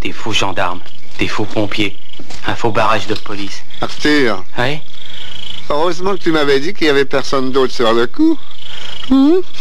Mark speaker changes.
Speaker 1: des faux gendarmes, des faux pompiers, un faux barrage de police.
Speaker 2: Arthur.
Speaker 1: Oui?
Speaker 2: Heureusement que tu m'avais dit qu'il y avait personne d'autre sur le coup.